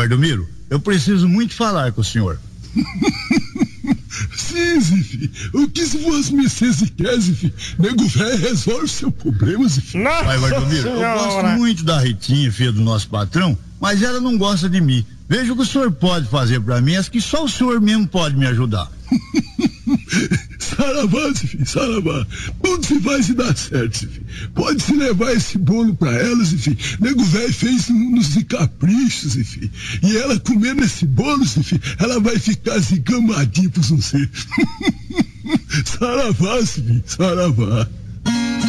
Valdomiro, eu preciso muito falar com o senhor. Sim, Zifi. O que se vos me quer, Zifi? Nego velho resolve seu problema, Zifi. Vai, Valdomiro, eu gosto muito da Ritinha, filha do nosso patrão, mas ela não gosta de mim. Veja o que o senhor pode fazer pra mim, acho que só o senhor mesmo pode me ajudar. Saravá, Zifi, saravá. Tudo se vai se dar certo, Zifi. Pode se levar esse bolo pra ela, Zifi. Nego velho fez uns caprichos, Zifi. E ela comendo esse bolo, Zifi, ela vai ficar zigamadinha pros não ser. Saravá, Zifi, saravá.